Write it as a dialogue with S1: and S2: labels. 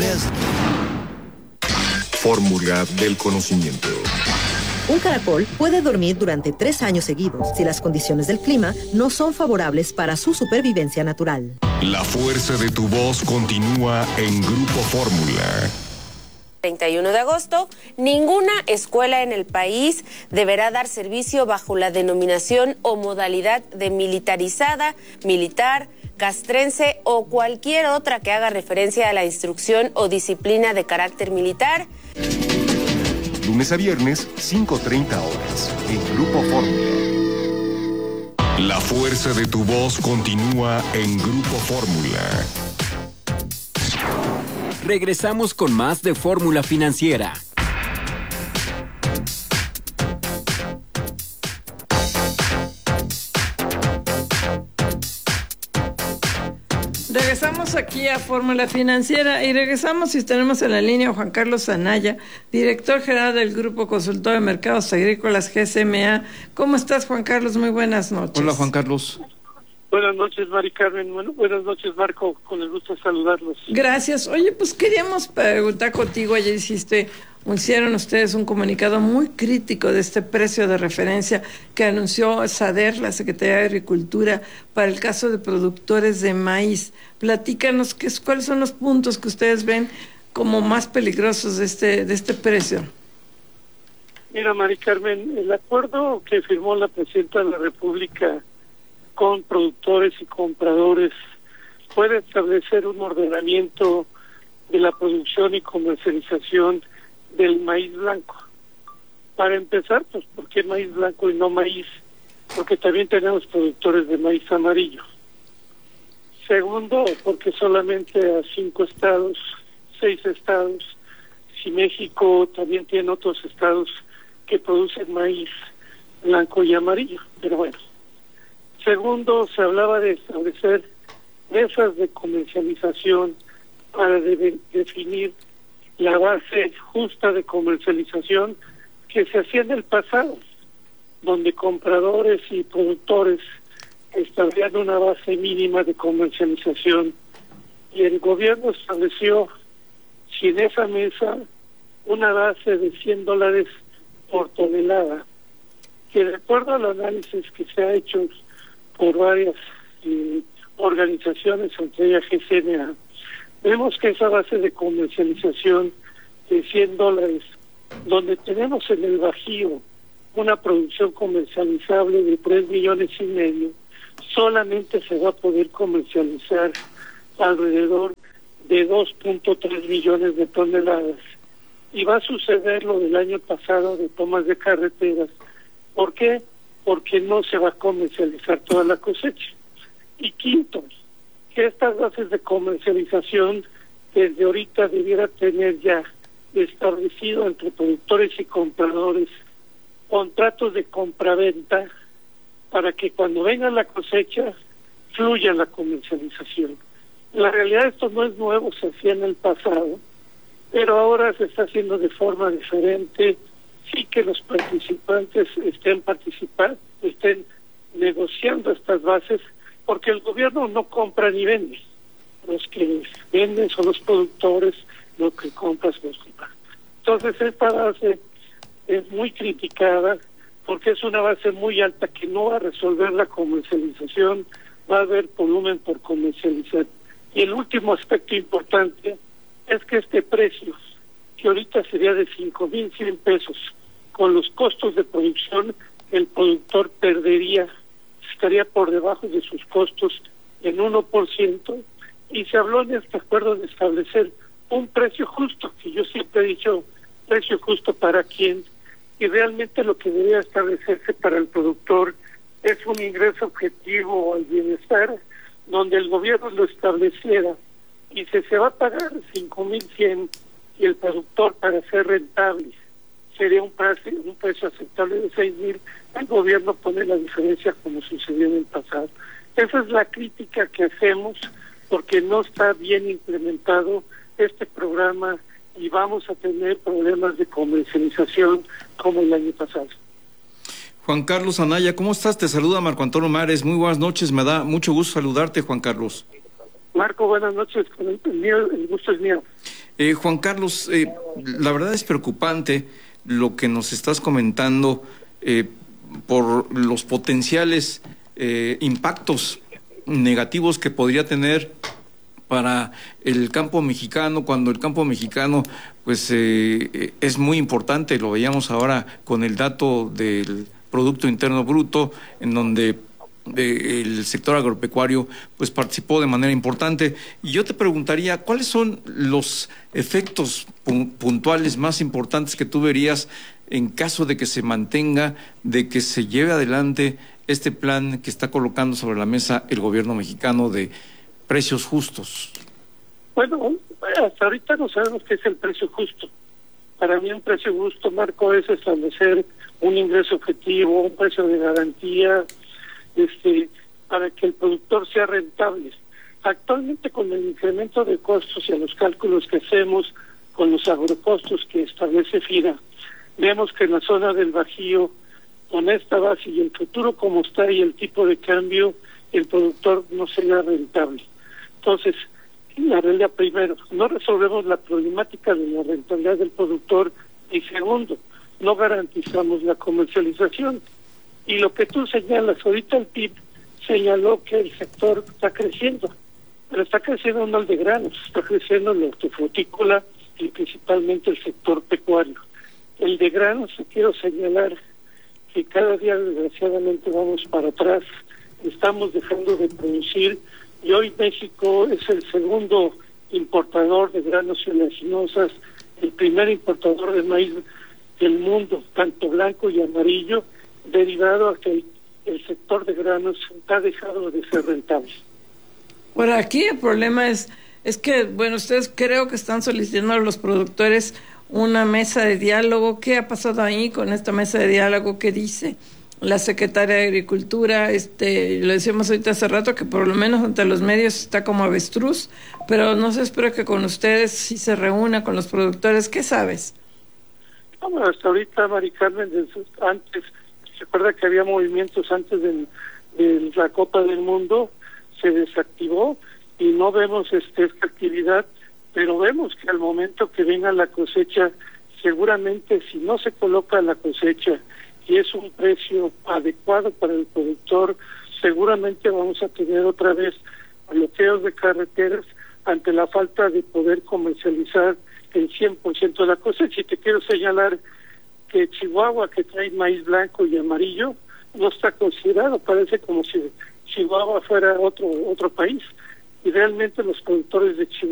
S1: Fórmula del conocimiento.
S2: Un caracol puede dormir durante 3 años seguidos si las condiciones del clima no son favorables para su supervivencia natural.
S1: La fuerza de tu voz continúa en Grupo Fórmula.
S3: 31 de agosto, ninguna escuela en el país deberá dar servicio bajo la denominación o modalidad de militarizada, militar, castrense o cualquier otra que haga referencia a la instrucción o disciplina de carácter militar.
S1: Lunes a viernes, 5:30 horas, en Grupo Fórmula. La fuerza de tu voz continúa en Grupo Fórmula.
S4: Regresamos con más de Fórmula Financiera.
S5: Regresamos aquí a Fórmula Financiera y regresamos y tenemos en la línea a Juan Carlos Anaya, director general del Grupo Consultor de Mercados Agrícolas GSMA. ¿Cómo estás, Juan Carlos? Muy buenas noches.
S6: Hola, Juan Carlos.
S7: Buenas noches, Mari Carmen. Bueno, buenas noches, Marco. Con el gusto de saludarlos.
S5: Gracias. Oye, pues queríamos preguntar contigo. Ayer hicieron ustedes un comunicado muy crítico de este precio de referencia que anunció SADER, la Secretaría de Agricultura, para el caso de productores de maíz. Platícanos cuáles son los puntos que ustedes ven como más peligrosos de este precio.
S7: Mira, Mari Carmen, el acuerdo que firmó la Presidenta de la República con productores y compradores puede establecer un ordenamiento de la producción y comercialización del maíz blanco. Para empezar, pues, ¿por qué maíz blanco y no maíz? Porque también tenemos productores de maíz amarillo. Segundo, porque solamente a 5 estados, 6 estados, si México también tiene otros estados que producen maíz blanco y amarillo, pero bueno. Segundo, se hablaba de establecer mesas de comercialización para definir la base justa de comercialización que se hacía en el pasado, donde compradores y productores establecían una base mínima de comercialización y el gobierno estableció, sin esa mesa, una base de $100 por tonelada, que de acuerdo al análisis que se ha hecho por varias organizaciones, entre ellas GSMA, vemos que esa base de comercialización de $100, donde tenemos en el Bajío una producción comercializable de 3,5 millones, solamente se va a poder comercializar alrededor de 2.3 millones de toneladas. Y va a suceder lo del año pasado de tomas de carreteras. ¿Por qué? Porque no se va a comercializar toda la cosecha. Y quinto, que estas bases de comercialización desde ahorita debiera tener ya establecido entre productores y compradores contratos de compraventa para que cuando venga la cosecha fluya la comercialización. La realidad esto no es nuevo, se hacía en el pasado, pero ahora se está haciendo de forma diferente. Sí que los participantes estén negociando estas bases, porque el gobierno no compra ni vende. Los que venden son los productores, los que compran son los compradores. Entonces esta base es muy criticada porque es una base muy alta que no va a resolver la comercialización, va a haber volumen por comercializar. Y el último aspecto importante es que este precio, que ahorita sería de 5,100 pesos, con los costos de producción, el productor estaría por debajo de sus costos en 1%, y se habló en este acuerdo de establecer un precio justo, que yo siempre he dicho, precio justo para quién, y realmente lo que debería establecerse para el productor es un ingreso objetivo al bienestar, donde el gobierno lo estableciera, y si se va a pagar 5,100 y el productor, para ser rentable, sería un precio aceptable de 6,000, el gobierno pone la diferencia como sucedió en el pasado. Esa es la crítica que hacemos, porque no está bien implementado este programa y vamos a tener problemas de comercialización como el año pasado.
S6: Juan Carlos Anaya, ¿cómo estás? Te saluda Marco Antonio Mares. Muy buenas noches, me da mucho gusto saludarte, Juan Carlos.
S7: Marco, buenas noches, el gusto es mío.
S6: Juan Carlos, la verdad es preocupante lo que nos estás comentando por los potenciales impactos negativos que podría tener para el campo mexicano, cuando el campo mexicano pues es muy importante. Lo veíamos ahora con el dato del Producto Interno Bruto, en donde el sector agropecuario pues participó de manera importante. Y yo te preguntaría, ¿cuáles son los efectos puntuales más importantes que tú verías en caso de que se mantenga, de que se lleve adelante este plan que está colocando sobre la mesa el gobierno mexicano de precios justos?
S7: Bueno, hasta ahorita no sabemos qué es el precio justo. Para mí un precio justo, Marco, es establecer un ingreso objetivo, un precio de garantía, para que el productor sea rentable. Actualmente, con el incremento de costos y a los cálculos que hacemos con los agrocostos que establece FIRA, vemos que en la zona del Bajío, con esta base y el futuro como está y el tipo de cambio, el productor no será rentable. Entonces, la realidad, primero, no resolvemos la problemática de la rentabilidad del productor, y segundo, no garantizamos la comercialización. Y lo que tú señalas, ahorita el PIB señaló que el sector está creciendo, pero está creciendo no el de granos, está creciendo el hortofrutícola y principalmente el sector pecuario. El de granos, quiero señalar que cada día desgraciadamente vamos para atrás, estamos dejando de producir, y hoy México es el segundo importador de granos y oleaginosas, el primer importador de maíz del mundo, tanto blanco y amarillo, derivado a que el sector de granos ha dejado de ser rentable.
S5: Bueno, aquí el problema es que, bueno, ustedes creo que están solicitando a los productores una mesa de diálogo. ¿Qué ha pasado ahí con esta mesa de diálogo? ¿Qué dice la secretaria de Agricultura? Lo decíamos ahorita hace rato, que por lo menos ante los medios está como avestruz, pero no sé, espero que con ustedes sí se reúna con los productores. ¿Qué sabes?
S7: Bueno, hasta ahorita, Mari Carmen, antes, se acuerda que había movimientos antes de la Copa del Mundo, se desactivó y no vemos esta actividad, pero vemos que al momento que venga la cosecha, seguramente si no se coloca la cosecha y es un precio adecuado para el productor, seguramente vamos a tener otra vez bloqueos de carreteras ante la falta de poder comercializar el 100% de la cosecha. Y te quiero señalar que Chihuahua, que trae maíz blanco y amarillo, no está considerado, parece como si Chihuahua fuera otro país, y realmente los productores de Chihuahua